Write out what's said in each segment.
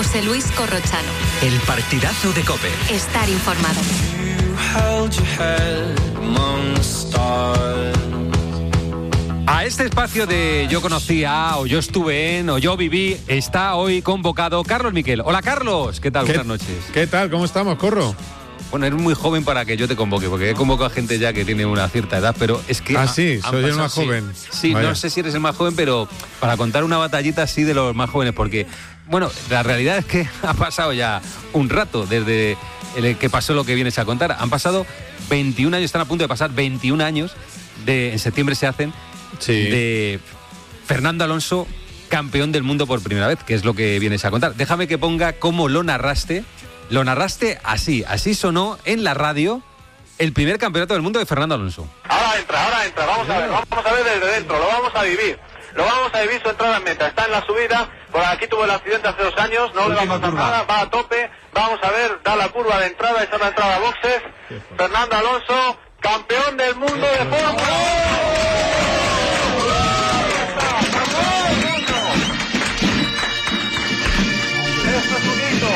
José Luis Corrochano. El partidazo de COPE. Estar informado. A este espacio de Yo conocía, o yo estuve en, o yo viví, está hoy convocado Carlos Miquel. Hola Carlos, ¿qué tal? Buenas noches. ¿Qué tal? ¿Cómo estamos, Corro? Bueno, eres muy joven para que yo te convoque, porque he convocado a gente ya que tiene una cierta edad, pero es que... sí, soy el más joven. Sí, no sé si eres el más joven, pero para contar una batallita así de los más jóvenes, porque, bueno, la realidad es que ha pasado ya un rato desde el que pasó lo que vienes a contar. Han pasado 21 años, están a punto de pasar 21 años, en septiembre se hacen, de Fernando Alonso, campeón del mundo por primera vez, que es lo que vienes a contar. Déjame que ponga cómo lo narraste. Lo narraste así sonó en la radio el primer campeonato del mundo de Fernando Alonso. Ahora entra, vamos a ver desde dentro, lo vamos a vivir su entrada en meta, está en la subida, por aquí tuvo el accidente hace 2 años, no le va a pasar nada, va a tope, vamos a ver, da la curva de entrada, esa es la entrada a boxes, Fernando Alonso, campeón del mundo de Fórmula 1. Esto es un hito.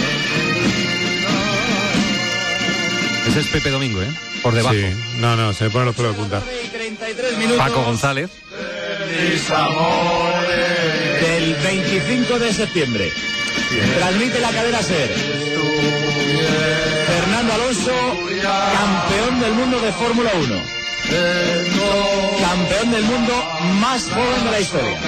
Ese es Pepe Domingo, por debajo. Sí, no, se me ponen los pelos de punta. Paco González. Del 25 de septiembre. Transmite la cadena SER. Fernando Alonso, campeón del mundo de Fórmula 1. Campeón del mundo más joven de la historia.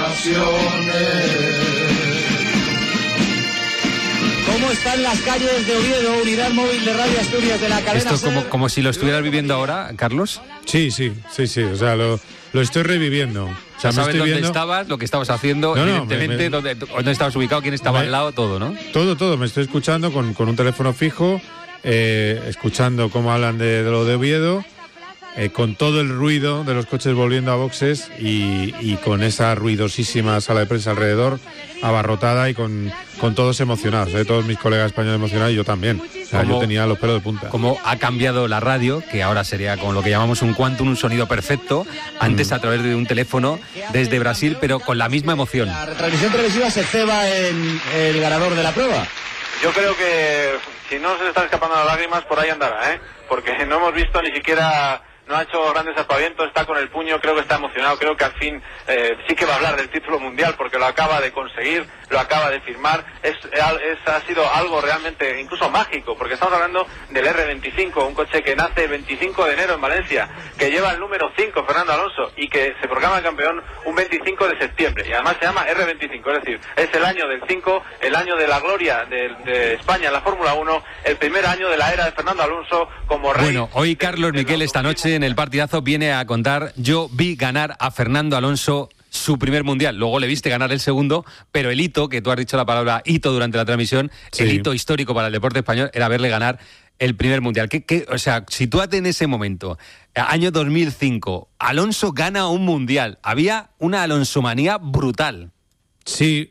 ¿Cómo están las calles de Oviedo, unidad móvil de Radio Asturias de la cadena ¿Esto SER? como si lo estuvieras viviendo ahora, Carlos? Sí, o sea, lo estoy reviviendo. O sea, ¿Sabes dónde viendo... estabas, lo que estabas haciendo, evidentemente, dónde estabas ubicado, quién estaba al lado, todo, ¿no? Todo, me estoy escuchando con un teléfono fijo, escuchando cómo hablan de lo de Oviedo, con todo el ruido de los coches volviendo a boxes y con esa ruidosísima sala de prensa alrededor, abarrotada y con todos emocionados, todos mis colegas españoles emocionados y yo también. O sea, yo tenía los pelos de punta. Cómo ha cambiado la radio, que ahora sería con lo que llamamos un quantum, un sonido perfecto, antes a través de un teléfono desde Brasil, pero con la misma emoción. La retransmisión televisiva se ceba en el ganador de la prueba. Yo creo que si no se le están escapando las lágrimas, por ahí andará, porque no hemos visto ni siquiera... No ha hecho grandes aspavientos, está con el puño, creo que está emocionado, creo que al fin sí que va a hablar del título mundial porque lo acaba de conseguir, lo acaba de firmar, ha sido algo realmente incluso mágico, porque estamos hablando del R25, un coche que nace el 25 de enero en Valencia, que lleva el número 5, Fernando Alonso, y que se proclama campeón un 25 de septiembre, y además se llama R25, es decir, es el año del 5, el año de la gloria de España en la Fórmula 1, el primer año de la era de Fernando Alonso como rey. Bueno, hoy Carlos Miquel esta noche en el partidazo viene a contar, yo vi ganar a Fernando Alonso su primer mundial, luego le viste ganar el segundo, pero el hito, que tú has dicho la palabra hito durante la transmisión, sí. El hito histórico para el deporte español era verle ganar el primer mundial. O sea, sitúate en ese momento, año 2005, Alonso gana un mundial, había una alonsomanía brutal. Sí,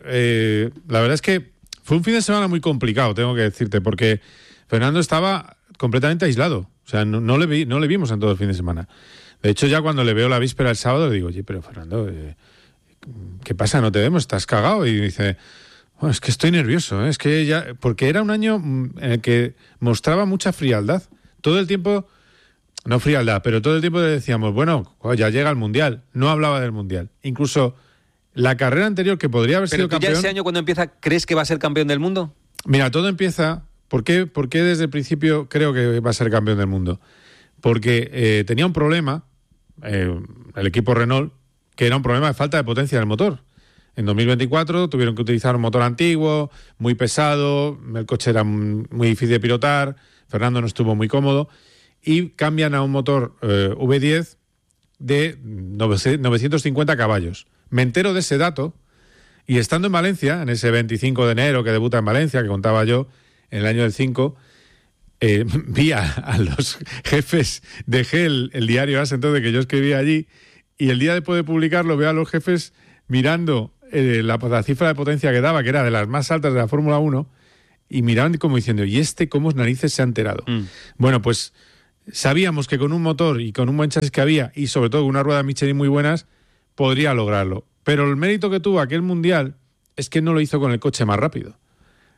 la verdad es que fue un fin de semana muy complicado, tengo que decirte, porque Fernando estaba completamente aislado. O sea, no le vimos en todo el fin de semana. De hecho, ya cuando le veo la víspera el sábado, le digo, oye, pero Fernando, ¿qué pasa? ¿No te vemos? ¿Estás cagado? Y dice, bueno, es que estoy nervioso, es que ya... Porque era un año en el que mostraba mucha frialdad. Todo el tiempo, no frialdad, pero todo el tiempo le decíamos, bueno, ya llega el Mundial. No hablaba del Mundial. Incluso la carrera anterior, que podría haber sido campeón... ¿Pero tú ya ese año cuando empieza crees que va a ser campeón del mundo? Mira, todo empieza... ¿Por qué desde el principio creo que va a ser campeón del mundo? Porque tenía un problema, el equipo Renault, que era un problema de falta de potencia del motor. En 2024 tuvieron que utilizar un motor antiguo, muy pesado, el coche era muy difícil de pilotar, Fernando no estuvo muy cómodo, y cambian a un motor V10 de 950 caballos. Me entero de ese dato, y estando en Valencia, en ese 25 de enero que debuta en Valencia, que contaba yo, en el año del 5, vi a los jefes, dejé el diario AS entonces que yo escribía allí, y el día después de publicarlo veo a los jefes mirando la cifra de potencia que daba, que era de las más altas de la Fórmula 1, y miraban como diciendo, ¿y cómo narices se ha enterado? Bueno, pues sabíamos que con un motor y con un buen chasis que había, y sobre todo con una rueda Michelin muy buenas, podría lograrlo. Pero el mérito que tuvo aquel Mundial es que no lo hizo con el coche más rápido.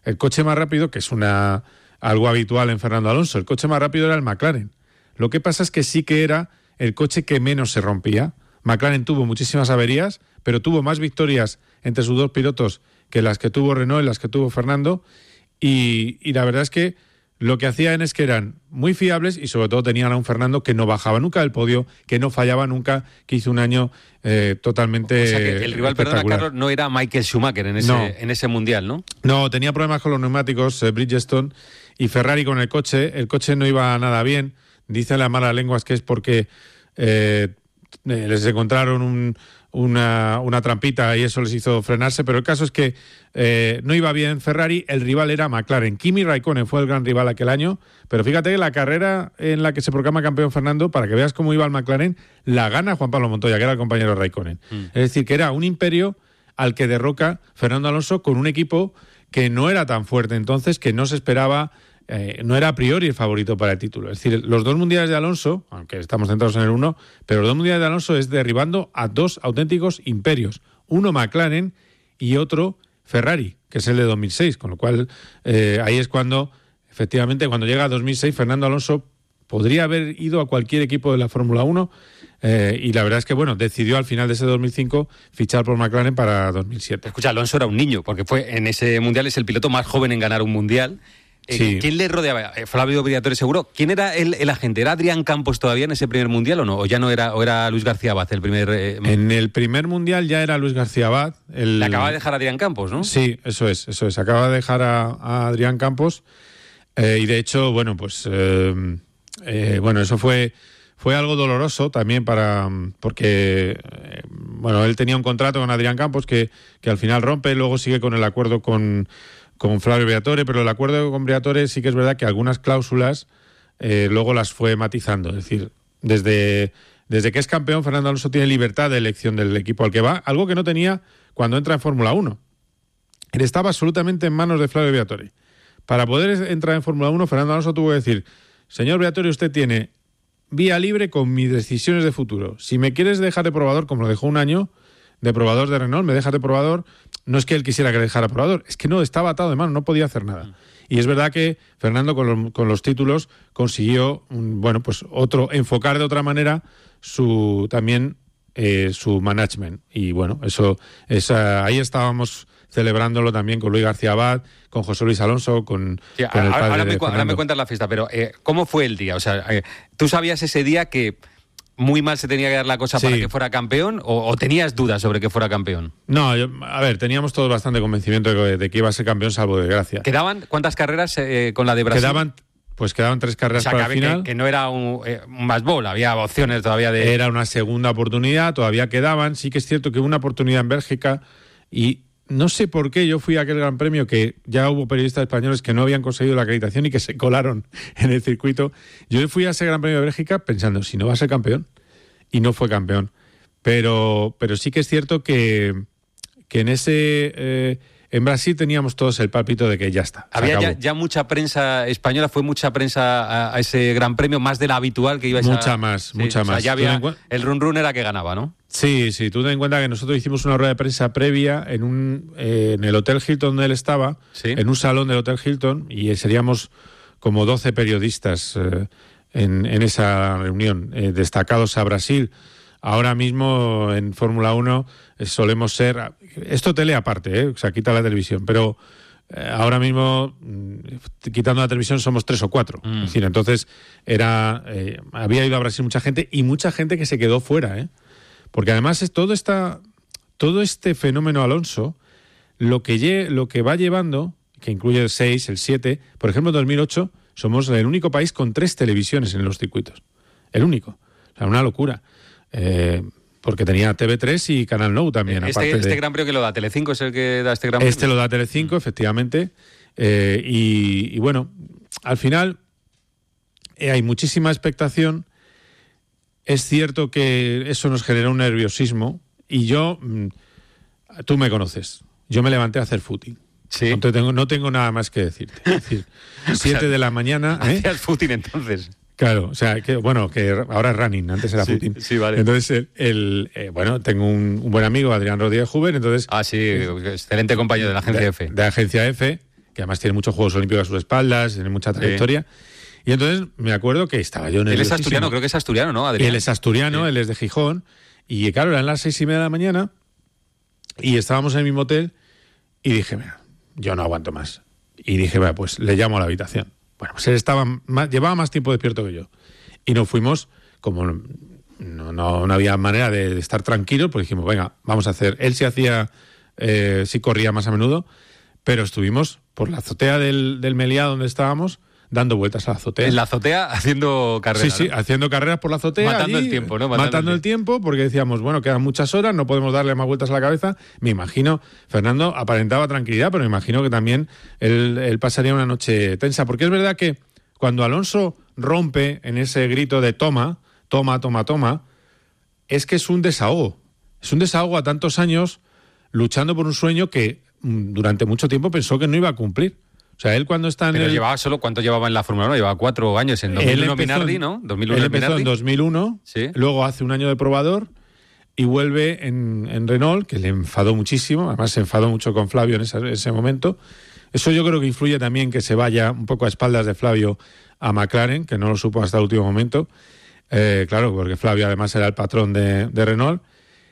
el coche más rápido, que es algo habitual en Fernando Alonso, el coche más rápido era el McLaren. Lo que pasa es que sí que era el coche que menos se rompía. McLaren tuvo muchísimas averías, pero tuvo más victorias entre sus dos pilotos que las que tuvo Renault y las que tuvo Fernando, y la verdad es que lo que hacían es que eran muy fiables y sobre todo tenían a un Fernando que no bajaba nunca del podio, que no fallaba nunca, que hizo un año totalmente. O sea que el rival, perdona Carlos, no era Michael Schumacher en ese mundial, ¿no? No, tenía problemas con los neumáticos Bridgestone, y Ferrari con el coche no iba nada bien. Dicen las malas lenguas que es porque les encontraron una trampita y eso les hizo frenarse, pero el caso es que no iba bien Ferrari, el rival era McLaren. Kimi Raikkonen fue el gran rival aquel año, pero fíjate que la carrera en la que se proclama campeón Fernando, para que veas cómo iba el McLaren, la gana Juan Pablo Montoya, que era el compañero de Raikkonen. Es decir, que era un imperio al que derroca Fernando Alonso con un equipo que no era tan fuerte entonces, que no se esperaba, no era a priori el favorito para el título. Es decir, los dos mundiales de Alonso, aunque estamos centrados en el uno, pero los dos mundiales de Alonso es derribando a dos auténticos imperios. Uno McLaren y otro Ferrari, que es el de 2006, con lo cual ahí es cuando, efectivamente, cuando llega a 2006, Fernando Alonso podría haber ido a cualquier equipo de la Fórmula 1 y la verdad es que, bueno, decidió al final de ese 2005 fichar por McLaren para 2007. Escucha, Alonso era un niño, porque fue en ese mundial, es el piloto más joven en ganar un mundial. Sí. ¿Quién le rodeaba? Flavio Briatore seguro. ¿Quién era el agente? ¿Era Adrián Campos todavía en ese primer mundial o no? ¿O ya no era, o era Luis García Abad el primer...? En el primer mundial ya era Luis García Abad. Le acaba de dejar a Adrián Campos, ¿no? Sí, eso es. Acaba de dejar a Adrián Campos y de hecho, bueno, pues... bueno, eso fue algo doloroso también porque bueno, él tenía un contrato con Adrián Campos que al final rompe, luego sigue con el acuerdo con Flavio Briatore, pero el acuerdo con Briatore sí que es verdad que algunas cláusulas luego las fue matizando. Es decir, desde que es campeón, Fernando Alonso tiene libertad de elección del equipo al que va, algo que no tenía cuando entra en Fórmula 1. Él estaba absolutamente en manos de Flavio Briatore. Para poder entrar en Fórmula 1, Fernando Alonso tuvo que decir: señor Briatore, usted tiene vía libre con mis decisiones de futuro. Si me quieres dejar de probador, como lo dejó un año, de probador de Renault, me dejas de probador. No es que él quisiera que le dejara probador, es que no, estaba atado de mano, no podía hacer nada. Y es verdad que Fernando con los títulos consiguió, bueno, pues enfocar de otra manera su management. Y bueno, ahí estábamos celebrándolo también con Luis García Abad, con José Luis Alonso, con el padre ahora me cuentas la fiesta, pero ¿cómo fue el día? O sea, ¿tú sabías ese día que muy mal se tenía que dar la cosa para que fuera campeón o tenías dudas sobre que fuera campeón? No, teníamos todos bastante convencimiento de que iba a ser campeón, salvo desgracia. ¿Quedaban cuántas carreras con la de Brasil? Quedaban 3 carreras para el final. Que no era un más bol, había opciones todavía de... Era una segunda oportunidad, todavía quedaban. Sí que es cierto que hubo una oportunidad en Bélgica y no sé por qué yo fui a aquel Gran Premio que ya hubo periodistas españoles que no habían conseguido la acreditación y que se colaron en el circuito. Yo fui a ese Gran Premio de Bélgica pensando, si no va a ser campeón, y no fue campeón. Pero sí que es cierto que en Brasil teníamos todos el pálpito de que ya está. Había ya mucha prensa española, fue mucha prensa a ese Gran Premio, más de la habitual que ibais mucha más. O sea, ya había, el run era que ganaba, ¿no? Sí, tú ten en cuenta que nosotros hicimos una rueda de prensa previa en el Hotel Hilton donde él estaba, en un salón del Hotel Hilton, y seríamos como 12 periodistas en esa reunión, destacados a Brasil. Ahora mismo en Fórmula 1 solemos ser... Esto tele aparte, o sea, quita la televisión, pero ahora mismo, quitando la televisión, somos 3 o 4. Es decir, entonces había ido a Brasil mucha gente y mucha gente que se quedó fuera, porque además es todo este fenómeno Alonso, lo que va llevando, que incluye el 6, el 7, por ejemplo, en 2008 somos el único país con 3 televisiones en los circuitos. El único. O sea, una locura. Porque tenía TV3 y Canal Nou también. Este Gran Premio que lo da Telecinco es el que da este Gran Premio. Este lo da Telecinco, efectivamente. Y bueno, al final hay muchísima expectación. Es cierto que eso nos genera un nerviosismo. Y tú me conoces. Yo me levanté a hacer footing. Sí. No tengo nada más que decirte. Es decir, 7 de la mañana. Hacías footing entonces. Claro, o sea, que ahora es running, antes era footing. Sí, vale. Entonces, tengo un buen amigo, Adrián Rodríguez Huber, entonces... Ah, sí, excelente compañero de la Agencia EFE. De la Agencia EFE, que además tiene muchos Juegos Olímpicos a sus espaldas, tiene mucha trayectoria. Y entonces me acuerdo que estaba yo en el... Él es asturiano, creo que es asturiano, ¿no, Adrián? Él es asturiano, él es de Gijón. Y claro, eran las 6:30 de la mañana y estábamos en el mismo hotel y dije, mira, yo no aguanto más. Y dije, bueno, pues le llamo a la habitación. Bueno, pues él llevaba más tiempo despierto que yo. Y nos fuimos, como no había manera de estar tranquilos, pues dijimos, venga, vamos a hacer... Él sí corría más a menudo, pero estuvimos por la azotea del Meliá donde estábamos, dando vueltas a la azotea. En la azotea haciendo carreras. Sí, ¿no? haciendo carreras por la azotea. Matando allí, el tiempo, ¿no? Matando el tiempo, porque decíamos, bueno, quedan muchas horas, no podemos darle más vueltas a la cabeza. Me imagino, Fernando aparentaba tranquilidad, pero me imagino que también él pasaría una noche tensa. Porque es verdad que cuando Alonso rompe en ese grito de toma, es que es un desahogo. Es un desahogo a tantos años luchando por un sueño que durante mucho tiempo pensó que no iba a cumplir. O sea, él cuando está en Pero ¿cuánto llevaba en la Fórmula 1? Llevaba 4 años en 2001 Minardi, ¿no? 2001 él empezó Minardi. en 2001, Sí. Luego hace un año de probador y vuelve en Renault, que le enfadó muchísimo, además se enfadó mucho con Flavio en ese momento. Eso yo creo que influye también que se vaya un poco a espaldas de Flavio a McLaren, que no lo supo hasta el último momento. Claro, porque Flavio además era el patrón de Renault.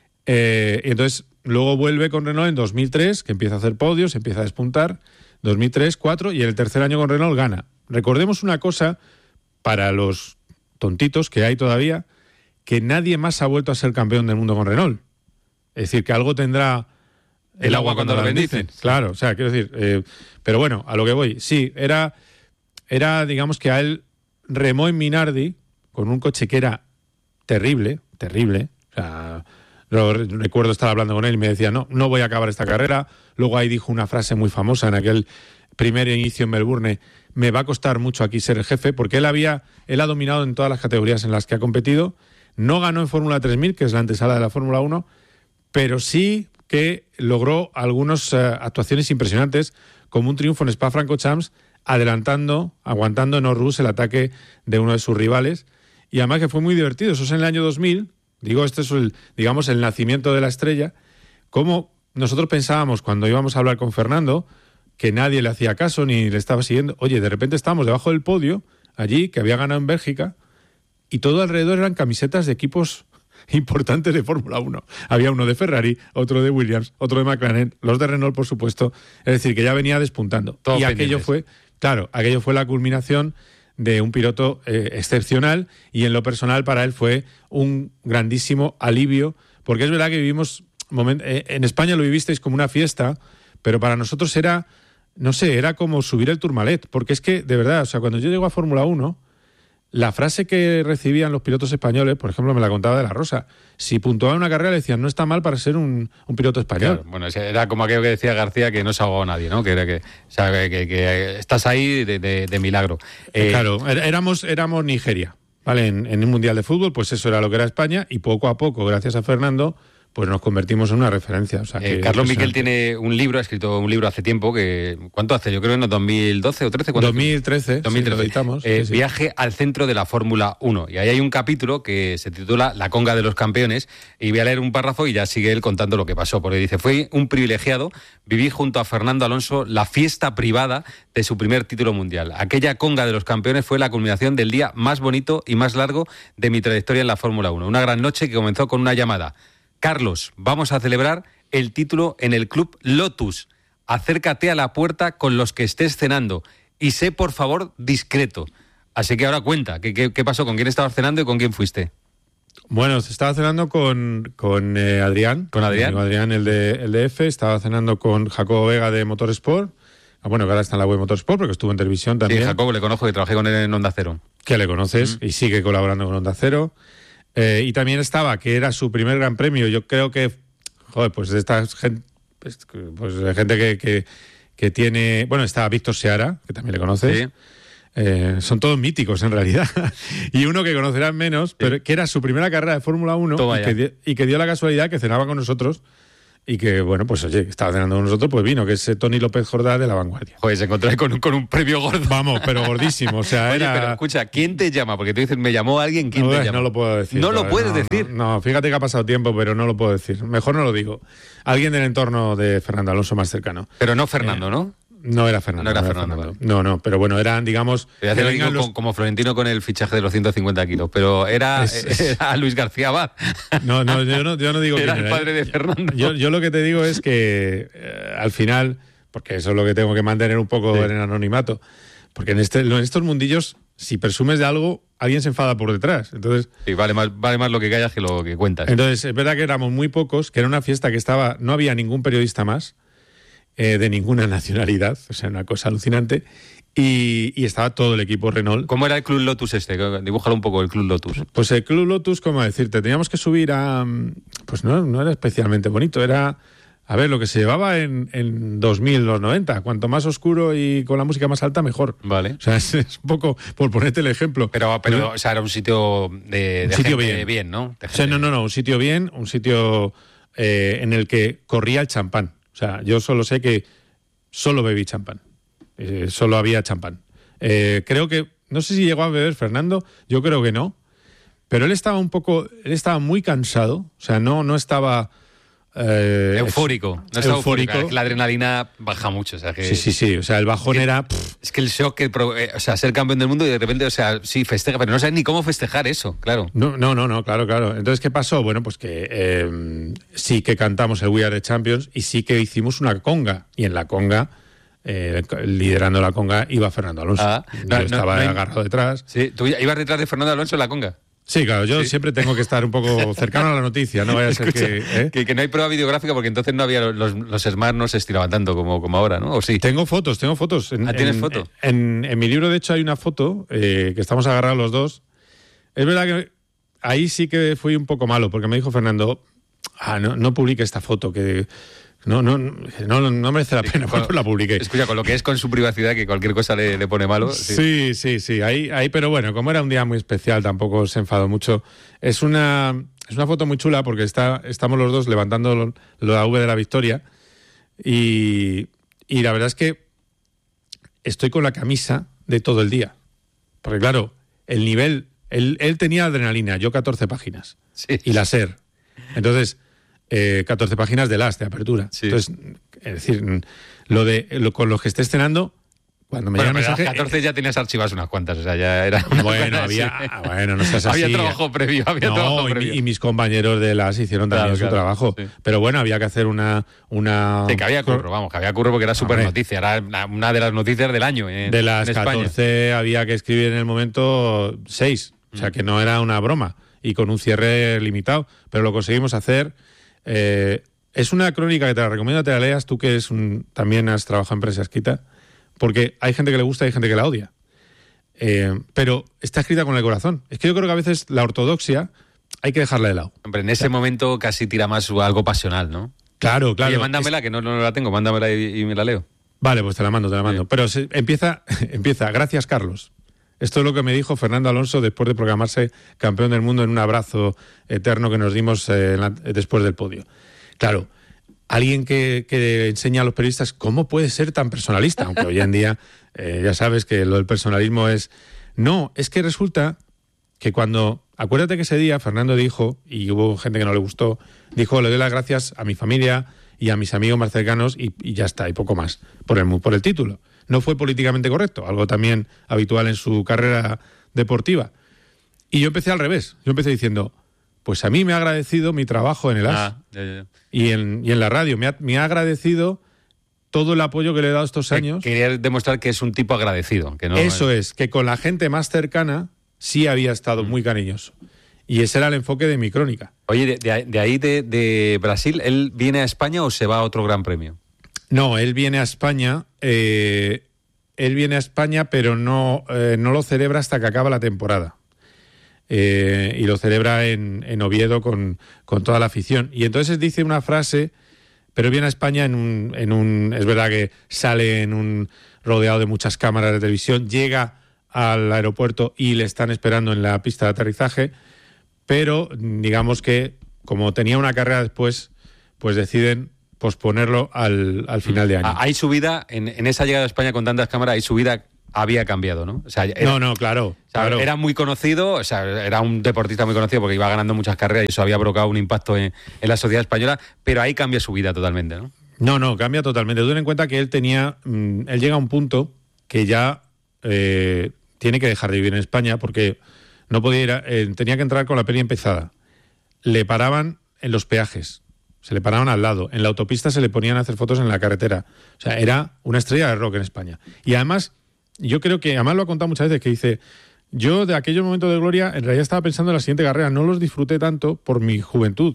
Y entonces luego vuelve con Renault en 2003, que empieza a hacer podios, empieza a despuntar. 2003, 2004 y en el tercer año con Renault gana. Recordemos una cosa para los tontitos que hay todavía, que nadie más ha vuelto a ser campeón del mundo con Renault. Es decir, que algo tendrá el agua cuando la bendicen. Claro, o sea, quiero decir, pero bueno, a lo que voy. Sí, era digamos que a él remó en Minardi con un coche que era terrible. O sea, recuerdo estar hablando con él y me decía, no voy a acabar esta carrera. Luego ahí dijo una frase muy famosa en aquel primer inicio en Melbourne: me va a costar mucho aquí ser el jefe, porque él ha dominado en todas las categorías en las que ha competido. No ganó en Fórmula 3000, que es la antesala de la Fórmula 1, pero sí que logró algunas actuaciones impresionantes, como un triunfo en Spa-Francorchamps, aguantando en Orrus el ataque de uno de sus rivales, y además que fue muy divertido. Eso es en el año 2000. Digo, este es el nacimiento de la estrella. Como nosotros pensábamos cuando íbamos a hablar con Fernando que nadie le hacía caso ni le estaba siguiendo. Oye, de repente estábamos debajo del podio, allí, que había ganado en Bélgica, y todo alrededor eran camisetas de equipos importantes de Fórmula 1. Había uno de Ferrari, otro de Williams, otro de McLaren, los de Renault, por supuesto. Es decir, que ya venía despuntando. Todos y aquello fue la culminación de un piloto excepcional, y en lo personal para él fue un grandísimo alivio, porque es verdad que vivimos en España lo vivisteis como una fiesta, pero para nosotros era como subir el Tourmalet, porque es que, de verdad, o sea, cuando yo llego a Fórmula 1, la frase que recibían los pilotos españoles, por ejemplo, me la contaba De la Rosa, si puntuaban una carrera le decían, no está mal para ser un piloto español. Claro, bueno, era como aquello que decía García, que no se ahogó nadie, ¿no? Que era que estás ahí de milagro. Claro, éramos Nigeria, ¿vale? En un mundial de fútbol, pues eso era lo que era España, y poco a poco, gracias a Fernando, pues nos convertimos en una referencia. O sea, Carlos Miquel tiene un libro, ha escrito un libro hace tiempo, ¿cuánto hace? Yo creo que en 2012 o 13. 2013, sí, lo editamos. Viaje al centro de la Fórmula 1. Y ahí hay un capítulo que se titula La conga de los campeones, y voy a leer un párrafo y ya sigue él contando lo que pasó, porque dice: fue un privilegiado, viví junto a Fernando Alonso la fiesta privada de su primer título mundial. Aquella conga de los campeones fue la culminación del día más bonito y más largo de mi trayectoria en la Fórmula 1. Una gran noche que comenzó con una llamada: Carlos, vamos a celebrar el título en el Club Lotus. Acércate a la puerta con los que estés cenando y sé, por favor, discreto. Así que ahora cuenta, ¿qué pasó? ¿Con quién estabas cenando y con quién fuiste? Bueno, estaba cenando con Adrián. ¿Con Adrián? Con Adrián, el de F. Estaba cenando con Jacobo Vega de Motorsport. Bueno, que ahora está en la web Motorsport, porque estuvo en televisión también. Sí, Jacobo le conozco, que trabajé con él en Onda Cero. Que le conoces y sigue colaborando con Onda Cero. Y también estaba, que era su primer gran premio. Yo creo que, pues de esta gente, pues de gente que tiene... Bueno, está Víctor Seara, que también le conoces. Sí. Son todos míticos, en realidad. Y uno que conocerán menos, pero que era su primera carrera de Fórmula 1 y que dio la casualidad que cenaba con nosotros. Y que, bueno, pues oye, estaba cenando con nosotros, pues vino, que es Tony López Jordá de La Vanguardia. Joder, se encontró con un premio gordo. Vamos, pero gordísimo, o sea, Oye, era... pero escucha, ¿quién te llama? Porque tú dices, me llamó alguien, ¿quién te llama? No lo puedo decir. ¿No lo puedes decir? No, fíjate que ha pasado tiempo, pero no lo puedo decir. Mejor no lo digo. Alguien del entorno de Fernando Alonso más cercano. Pero no Fernando, ¿no? No era Fernando. No era Fernando, vale. No, pero bueno, eran, digamos... Ya te lo digo como Florentino con el fichaje de los 150 kilos, pero era Luis García Abad. No, yo no digo era quién el padre de Fernando. Yo lo que te digo es que al final, porque eso es lo que tengo que mantener un poco en el anonimato, porque en estos mundillos, si presumes de algo, alguien se enfada por detrás. Entonces, sí, vale más lo que callas que lo que cuentas. Entonces, es verdad que éramos muy pocos, que era una fiesta que no había ningún periodista más, de ninguna nacionalidad, o sea, una cosa alucinante, y estaba todo el equipo Renault. ¿Cómo era el Club Lotus este? Dibújalo un poco, el Club Lotus. Pues el Club Lotus, ¿cómo decirte? Teníamos que subir a... Pues no era especialmente bonito, era... A ver, lo que se llevaba en 2000, los 90. Cuanto más oscuro y con la música más alta, mejor. Vale. O sea, es un poco, por ponerte el ejemplo. Pero o sea, era un sitio de sitio gente bien, ¿no? O sea, no, un sitio bien, un sitio en el que corría el champán. O sea, yo solo sé que solo bebí champán. Solo había champán. Creo que, no sé si llegó a beber Fernando, yo creo que no. Pero él estaba muy cansado. O sea, no estaba... eufórico. No está eufórico. La adrenalina baja mucho. O sea, que, sí. O sea, el bajón era... Es que el shock, o sea, ser campeón del mundo y de repente, o sea, sí, festeja, pero no sabes ni cómo festejar eso, claro. No, claro. Entonces, ¿qué pasó? Bueno, pues que sí que cantamos el We Are the Champions y sí que hicimos una conga. Y en la conga, liderando la conga, iba Fernando Alonso. Yo estaba agarrado detrás. Sí, ¿tú ibas detrás de Fernando Alonso en la conga? Sí, claro, yo siempre tengo que estar un poco cercano a la noticia, no vaya a ser que no hay prueba videográfica porque entonces no había los Smart no se estiraban tanto como ahora, ¿no? ¿O sí? Tengo fotos. ¿Tienes foto? En mi libro, de hecho, hay una foto que estamos agarrados los dos. Es verdad que ahí sí que fui un poco malo porque me dijo Fernando, no publique esta foto, que... No merece la pena, pues la publiqué. Escucha, con lo que es con su privacidad, que cualquier cosa le pone malo. Sí. Ahí, pero bueno, como era un día muy especial, tampoco se enfadó mucho. Es una foto muy chula porque estamos los dos levantando la V de la victoria y la verdad es que estoy con la camisa de todo el día. Porque claro, el nivel... Él tenía adrenalina, yo 14 páginas. Sí. Y la SER. Entonces... 14 páginas de apertura. Sí. Entonces, es decir, con los que esté estrenando, cuando me llega el mensaje... A las 14 ya tenías archivas unas cuantas, o sea, ya era... Bueno, no seas así. Había trabajo previo, y mis compañeros de las hicieron también su trabajo. Sí. Pero bueno, había que hacer una... Sí, que había curro, porque era súper noticia, era una de las noticias del año de las 14 había que escribir en el momento 6, o sea, que no era una broma, y con un cierre limitado, pero lo conseguimos hacer... es una crónica que te la recomiendo que te la leas, tú que también has trabajado en prensa escrita, porque hay gente que le gusta y hay gente que la odia. Pero está escrita con el corazón. Es que yo creo que a veces la ortodoxia hay que dejarla de lado. Hombre, en ese momento casi tira más algo pasional, ¿no? Claro. Oye, mándamela, que no la tengo, mándamela y me la leo. Vale, pues te la mando. Sí. Pero empieza, gracias Carlos. Esto es lo que me dijo Fernando Alonso después de proclamarse campeón del mundo en un abrazo eterno que nos dimos después del podio. Claro, alguien que enseña a los periodistas cómo puede ser tan personalista, aunque hoy en día ya sabes que lo del personalismo es... No, es que resulta que acuérdate que ese día Fernando dijo, y hubo gente que no le gustó, dijo, le doy las gracias a mi familia y a mis amigos más cercanos y ya está, y poco más, por el título. No fue políticamente correcto, algo también habitual en su carrera deportiva. Y yo empecé al revés. Yo empecé diciendo, pues a mí me ha agradecido mi trabajo en el AS y en la radio. Me ha agradecido todo el apoyo que le he dado estos años. Quería demostrar que es un tipo agradecido. Que no Eso es, que con la gente más cercana sí había estado muy cariñoso. Y ese era el enfoque de mi crónica. Oye, de ahí de Brasil, ¿él viene a España o se va a otro gran premio? No, él viene a España, pero no lo celebra hasta que acaba la temporada. Y lo celebra en Oviedo con toda la afición. Y entonces dice una frase, pero viene a España es verdad que sale rodeado de muchas cámaras de televisión, llega al aeropuerto y le están esperando en la pista de aterrizaje, pero digamos que como tenía una carrera después, pues deciden posponerlo al final de año. Hay su vida, en esa llegada a España con tantas cámaras, hay su vida había cambiado, ¿no? O sea, claro. Era muy conocido, o sea, era un deportista muy conocido porque iba ganando muchas carreras y eso había provocado un impacto en la sociedad española, pero ahí cambia su vida totalmente, ¿no? No, cambia totalmente. Ten en cuenta que él llega a un punto que ya tiene que dejar de vivir en España porque no podía ir, tenía que entrar con la peli empezada. Le paraban en los peajes, se le paraban al lado, en la autopista se le ponían a hacer fotos en la carretera. O sea, era una estrella de rock en España. Y además, yo creo que, además lo ha contado muchas veces, que dice, yo de aquellos momentos de gloria, en realidad estaba pensando en la siguiente carrera, no los disfruté tanto por mi juventud.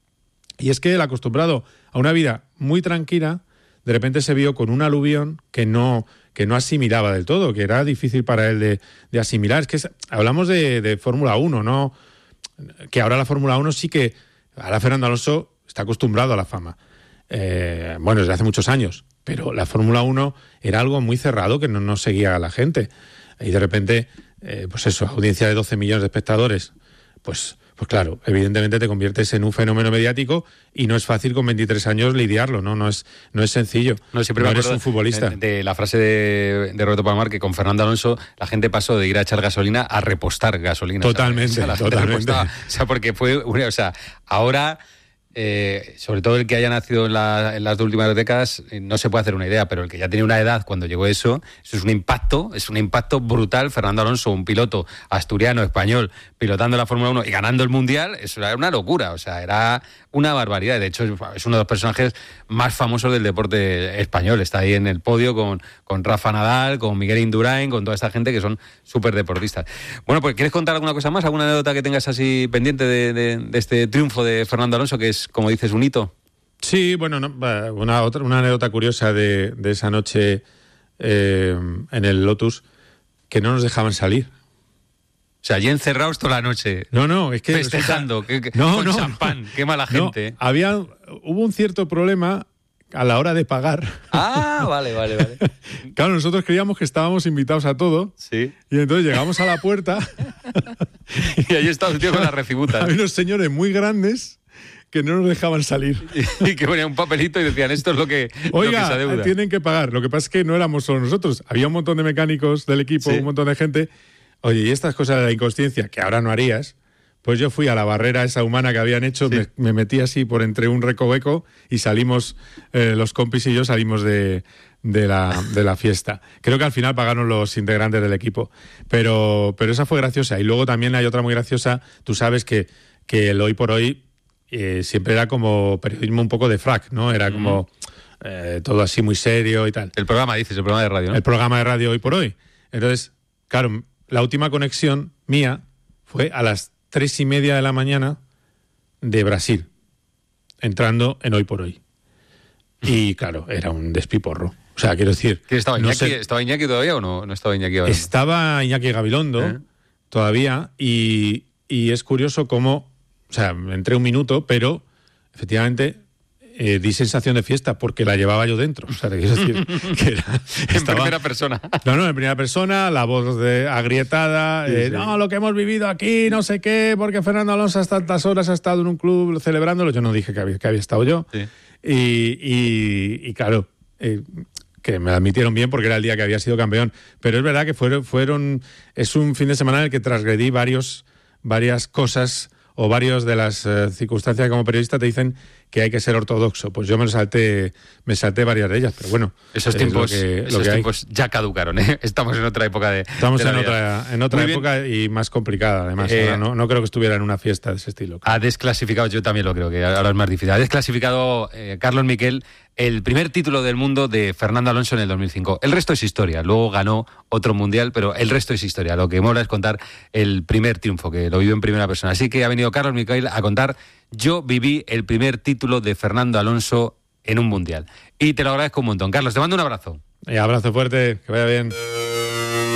Y es que él, acostumbrado a una vida muy tranquila, de repente se vio con un aluvión que no asimilaba del todo, que era difícil para él de asimilar. Es que hablamos de Fórmula 1, ¿no? Que ahora la Fórmula 1 sí que... Ahora Fernando Alonso está acostumbrado a la fama. Bueno, desde hace muchos años. Pero la Fórmula 1 era algo muy cerrado que no seguía a la gente. Y de repente, pues eso, audiencia de 12 millones de espectadores, pues claro, evidentemente te conviertes en un fenómeno mediático y no es fácil con 23 años lidiarlo, ¿no? No es sencillo. Siempre eres un futbolista. De la frase de Roberto Palomar, que con Fernando Alonso la gente pasó de ir a echar gasolina a repostar gasolina. Totalmente, totalmente. O sea, porque fue ahora... sobre todo el que haya nacido en las dos últimas décadas no se puede hacer una idea, pero el que ya tenía una edad cuando llegó eso es un impacto brutal. Fernando Alonso, un piloto asturiano, español, pilotando la Fórmula 1 y ganando el Mundial, eso era una locura, o sea, era una barbaridad. De hecho, es uno de los personajes más famosos del deporte español. Está ahí en el podio con Rafa Nadal, con Miguel Indurain, con toda esta gente que son súper deportistas. Bueno, pues ¿quieres contar alguna cosa más? ¿Alguna anécdota que tengas así pendiente de este triunfo de Fernando Alonso, que es, como dices, un hito? Sí, bueno, una anécdota curiosa de esa noche en el Lotus, que no nos dejaban salir. O sea, allí encerrados toda la noche. No, es que... Festejando, con champán, qué mala gente. Hubo un cierto problema a la hora de pagar. Ah, vale. Claro, nosotros creíamos que estábamos invitados a todo. Sí. Y entonces llegamos a la puerta. Y ahí estaba un tío con las recibutas. Había unos señores muy grandes que no nos dejaban salir. Y que ponían un papelito y decían, esto es lo que se adeuda. Tienen que pagar. Lo que pasa es que no éramos solo nosotros. Había un montón de mecánicos del equipo, un montón de gente. Oye, y estas cosas de la inconsciencia, que ahora no harías, pues yo fui a la barrera esa humana que habían hecho, me metí así por entre un recoveco y salimos, los compis y yo salimos de la fiesta. Creo que al final pagaron los integrantes del equipo. Pero esa fue graciosa. Y luego también hay otra muy graciosa. Tú sabes que el Hoy por Hoy siempre era como periodismo un poco de frac, ¿no? Era como todo así muy serio y tal. El programa de radio, ¿no? El programa de radio Hoy por Hoy. Entonces, claro, la última conexión mía fue a las 3:30 de la mañana de Brasil, entrando en Hoy por Hoy. Y claro, era un despiporro. O sea, quiero decir... ¿Estaba Iñaki todavía o no estaba Iñaki ahora? Estaba Iñaki Gabilondo todavía y es curioso cómo... O sea, entré un minuto, pero efectivamente... di sensación de fiesta porque la llevaba yo dentro. O sea, te quiero decir que en primera persona. No, en primera persona, la voz agrietada, no, lo que hemos vivido aquí, no sé qué, porque Fernando Alonso hasta tantas horas ha estado en un club celebrándolo. Yo no dije que había estado yo. Sí. Y claro, que me admitieron bien porque era el día que había sido campeón. Pero es verdad que es un fin de semana en el que transgredí varias cosas o varias de las circunstancias que como periodista te dicen que hay que ser ortodoxo. Pues yo me salté varias de ellas, pero bueno. Esos tiempos ya caducaron, ¿eh? Estamos en otra época Estamos en otra época y más complicada, además. Ahora no creo que estuviera en una fiesta de ese estilo. Ha desclasificado, yo también lo creo, que ahora es más difícil. Ha desclasificado Carlos Miquel el primer título del mundo de Fernando Alonso en el 2005. El resto es historia. Luego ganó otro mundial, pero el resto es historia. Lo que mola es contar el primer triunfo, que lo vivió en primera persona. Así que ha venido Carlos Miquel a contar: yo viví el primer título de Fernando Alonso en un mundial. Y te lo agradezco un montón. Carlos, te mando un abrazo. Abrazo fuerte, que vaya bien.